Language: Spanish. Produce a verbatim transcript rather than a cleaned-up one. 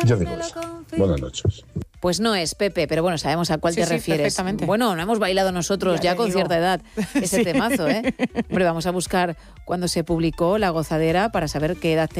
Yo digo eso. Buenas noches. Pues no es, Pepe, pero bueno, sabemos a cuál Sí, te sí, refieres. perfectamente. Bueno, no hemos bailado nosotros ya, Ya te con digo. cierta edad ese Sí. temazo, ¿eh? Hombre, vamos a buscar cuando se publicó La Gozadera para saber qué edad